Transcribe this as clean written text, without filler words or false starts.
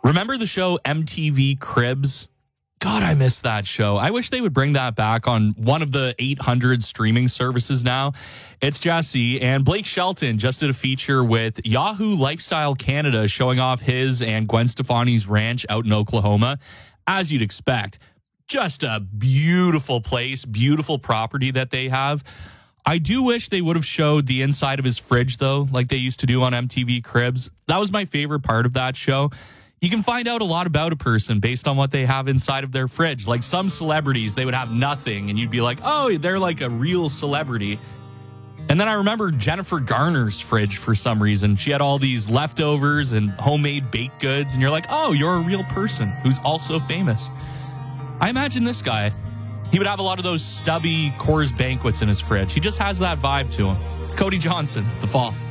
Remember the show MTV Cribs? God, I miss that show. I wish they would bring that back on one of the 800 streaming services now. It's Jesse, and Blake Shelton just did a feature with Yahoo Lifestyle Canada showing off his and Gwen Stefani's ranch out in Oklahoma. As you'd expect, just a beautiful place, beautiful property that they have. I do wish they would have showed the inside of his fridge, though, like they used to do on MTV Cribs. That was my favorite part of that show. You can find out a lot about a person based on what they have inside of their fridge. Like some celebrities, they would have nothing, and you'd be like, oh, they're like a real celebrity. And then I remember Jennifer Garner's fridge for some reason. She had all these leftovers and homemade baked goods, and you're like, oh, you're a real person who's also famous. I imagine this guy, he would have a lot of those stubby Coors Banquets in his fridge. He just has that vibe to him. It's Cody Johnson, The Fall.